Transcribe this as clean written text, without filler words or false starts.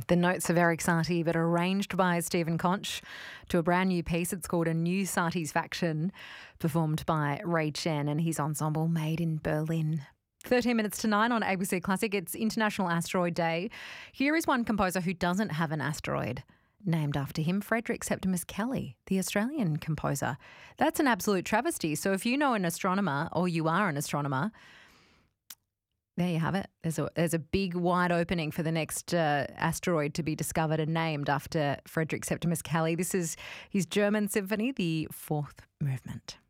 The notes are very exciting, but arranged by Stephen Conch to a brand new piece. It's called A New Satisfaction, performed by Ray Chen and his ensemble Made in Berlin. 13 minutes to 9 on ABC Classic. It's International Asteroid Day. Here is one composer who doesn't have an asteroid named after him, Frederick Septimus Kelly, the Australian composer. That's an absolute travesty. So if you know an astronomer or you are an astronomer, there you have it. There's a big wide opening for the next asteroid to be discovered and named after Frederick Septimus Kelly. This is his German symphony, the fourth movement.